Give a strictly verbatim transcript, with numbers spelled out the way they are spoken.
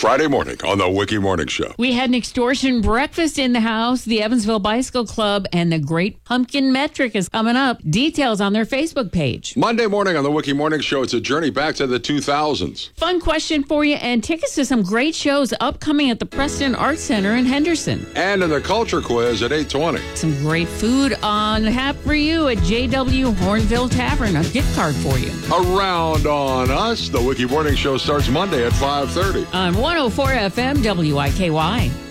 Friday morning on the Wiki Morning Show. We had an extortion breakfast in the house. The Evansville Bicycle Club and the Great Pumpkin Metric is coming up. Details on their Facebook page. Monday morning on the Wiki Morning Show, it's a journey back to the two thousands. Fun question for you, and tickets to some great shows upcoming at the Preston Arts Center in Henderson. And in the culture quiz at eight twenty. Some great food on tap for you at J W Hornville Tavern. A gift card for you. Around on Us, the Wiki Morning Show starts Monday at five thirty. On one oh four F M W I K Y.